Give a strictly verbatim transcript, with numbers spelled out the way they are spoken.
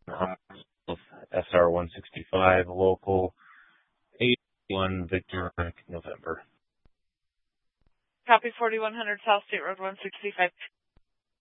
S R one sixty-five, local, eighty-one Victor, November. Copy forty-one hundred South State Road one sixty-five.